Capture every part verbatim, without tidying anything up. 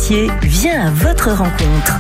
métier vient à votre rencontre.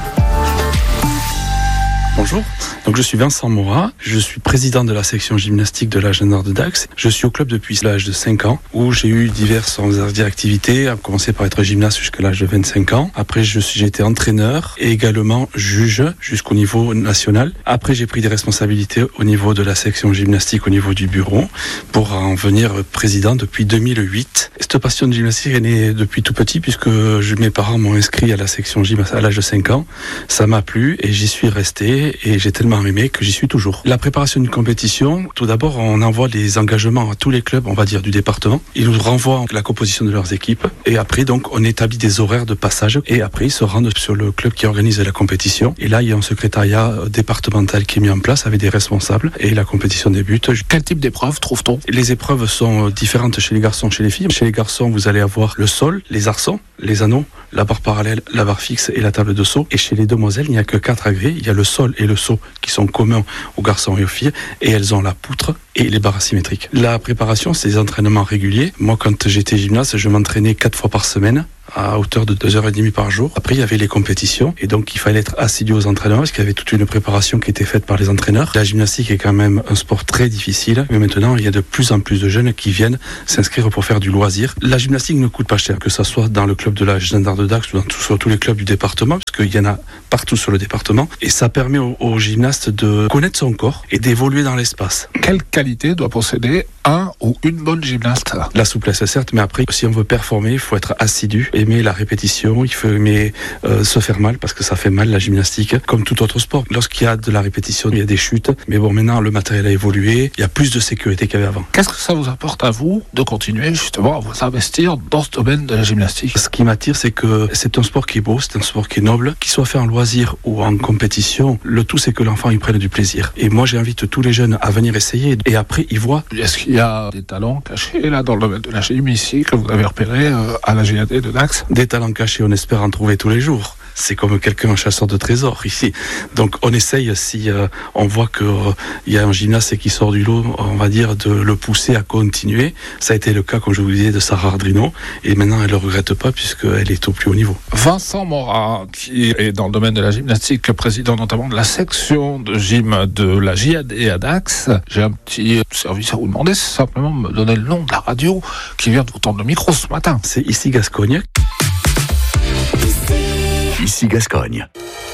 Bonjour, donc je suis Vincent Morat, je suis président de la section gymnastique de la Gendarme de Dax. Je suis au club depuis l'âge de cinq ans, où j'ai eu diverses activités, à commencer par être gymnaste jusqu'à l'âge de vingt-cinq ans. Après, je suis, j'ai été entraîneur et également juge jusqu'au niveau national. Après, j'ai pris des responsabilités au niveau de la section gymnastique, au niveau du bureau, pour en venir président depuis deux mille huit. Cette passion de gymnastique est née depuis tout petit, puisque je, mes parents m'ont inscrit à la section gym à l'âge de cinq ans. Ça m'a plu et j'y suis resté. Et j'ai tellement aimé que j'y suis toujours. La préparation d'une compétition, tout d'abord, on envoie des engagements à tous les clubs, on va dire, du département. Ils nous renvoient la composition de leurs équipes. Et après, donc, on établit des horaires de passage. Et après, ils se rendent sur le club qui organise la compétition. Et là, il y a un secrétariat départemental qui est mis en place avec des responsables. Et la compétition débute. Quel type d'épreuves trouve-t-on ? Les épreuves sont différentes chez les garçons, chez les filles. Chez les garçons, vous allez avoir le sol, les arçons, les anneaux, la barre parallèle, la barre fixe et la table de saut. Et chez les demoiselles, il n'y a que quatre agrès. Il y a le sol et le saut qui sont communs aux garçons et aux filles, et elles ont la poutre et les barres asymétriques. La préparation, c'est des entraînements réguliers. Moi, quand j'étais gymnaste, je m'entraînais quatre fois par semaine, à hauteur de deux heures trente par jour. Après, il y avait les compétitions, et donc il fallait être assidu aux entraînements, parce qu'il y avait toute une préparation qui était faite par les entraîneurs. La gymnastique est quand même un sport très difficile, mais maintenant, il y a de plus en plus de jeunes qui viennent s'inscrire pour faire du loisir. La gymnastique ne coûte pas cher, que ce soit dans le club de la Gendarme de Dax ou dans tout, sur tous les clubs du département, parce qu'il y en a partout sur le département, et ça permet aux, aux gymnastes de connaître son corps et d'évoluer dans l'espace. Quelle qualité doit posséder un ou une bonne gymnaste ? La souplesse, certes, mais après, si on veut performer, il faut être assidu, aimer la répétition, il faut aimer euh, se faire mal, parce que ça fait mal, la gymnastique, comme tout autre sport. Lorsqu'il y a de la répétition, il y a des chutes, mais bon, maintenant, le matériel a évolué, il y a plus de sécurité qu'il y avait avant. Qu'est-ce que ça vous apporte à vous de continuer justement à vous investir dans ce domaine de la gymnastique ? Ce qui m'attire, c'est que c'est un sport qui est beau, c'est un sport qui est noble, qu'il soit fait en loisir ou en compétition, le tout, c'est que l'enfant, il prenne du plaisir. Et moi, j'invite tous les jeunes à venir essayer, et après, ils voient. Est-ce qu'il y a des talents cachés là dans le domaine de la gym ici que vous avez repérés euh, à la G A D de Dax ? Des talents cachés, on espère en trouver tous les jours. C'est comme quelqu'un, un chasseur de trésors ici. Donc on essaye, si euh, on voit qu'il euh, y a un gymnaste qui sort du lot, on va dire, de le pousser à continuer. Ça a été le cas, comme je vous disais, de Sarah Ardrino. Et maintenant, elle ne le regrette pas puisqu'elle est au plus haut niveau. Vincent Morat, qui est dans le domaine de la gymnastique, président notamment de la section de gym de la J A D à Dax. J'ai un petit service à vous demander, c'est simplement me donner le nom de la radio qui vient de vous tendre le micro ce matin. C'est ici Gascogne. Ici Gascogne.